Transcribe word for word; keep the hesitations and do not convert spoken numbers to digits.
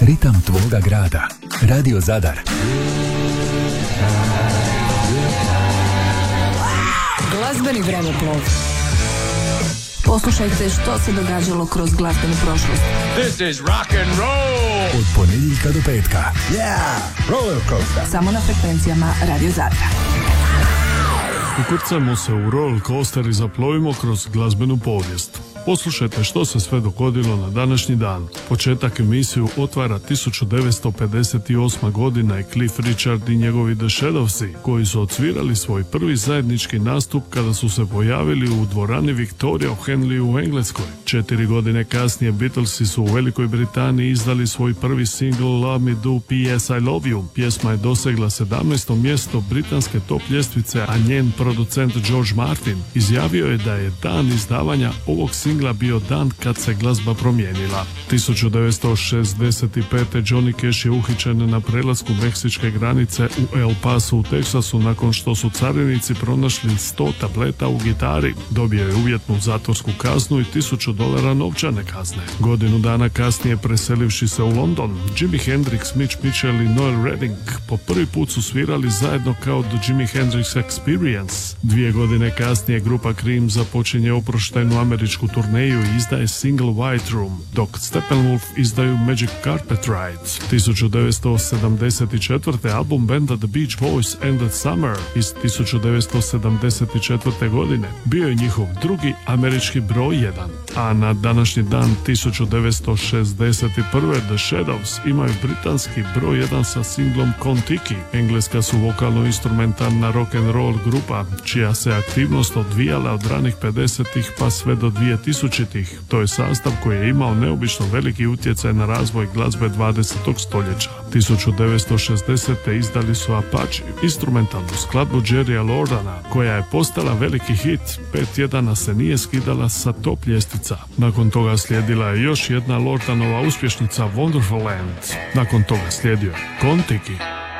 Ritam tvoga grada. Radio Zadar. Glazbeni vremeplov. Poslušajte što se događalo kroz glazbenu prošlost. This is rock and roll. Od ponedjeljka do petka. Yeah, roller coaster. Samo na frekvencijama Radio Zadra. Ukrcamo se u roller coaster i zaplovimo kroz glazbenu povijest. Poslušajte što se sve dogodilo na današnji dan. Početak emisiju otvara tisuću devetsto pedeset osma godina i Cliff Richard i njegovi The Shadowsi, koji su odsvirali svoj prvi zajednički nastup kada su se pojavili u dvorani Victoria u Henleyu u Engleskoj. Četiri godine kasnije Beatlesi su u Velikoj Britaniji izdali svoj prvi single Love Me Do P S I Love You. Pjesma je dosegla sedamnaesto mjesto britanske top ljestvice, a njen producent George Martin izjavio je da je dan izdavanja ovog singla bio dan kad se glazba promijenila. tisuću devetsto šezdeset pete. Johnny Cash je uhićen na prelasku meksičke granice u El Paso u Teksasu nakon što su carinici pronašli sto tableta u gitari. Dobio je uvjetnu zatvorsku kaznu i tisuću dolara novčane kazne. Godinu dana kasnije, preselivši se u London, Jimi Hendrix, Mitch Mitchell i Noel Redding po prvi put su svirali zajedno kao The Jimi Hendrix Experience. Dvije godine kasnije grupa Cream započinje oproštajnu američku turneju i izdaje single White Room, dok Steppenwolf izdaju Magic Carpet Ride. tisuću devetsto sedamdeset četvrte. album benda The Beach Boys Endless Summer iz tisuću devetsto sedamdeset četvrte. godine bio je njihov drugi američki broj jedan. A na današnji dan tisuću devetsto šezdeset prve. The Shadows imaju britanski broj jedan sa singlom Kon-Tiki. Engleska su vokalno-instrumentalna rock and roll grupa čija se aktivnost odvijala od ranih pedesetih pa sve do dvije tisućitih. To je sastav koji je imao neobično veliki utjecaj na razvoj glazbe dvadesetog stoljeća. tisuću devetsto šezdesete. izdali su Apache, instrumentalnu skladbu Jerrya Lordana, koja je postala veliki hit. Pet tjedana se nije skidala sa top ljestvica. Nakon toga slijedila je još jedna Lordanova uspješnica Wonderful Land. Nakon toga slijedio Kon-Tiki.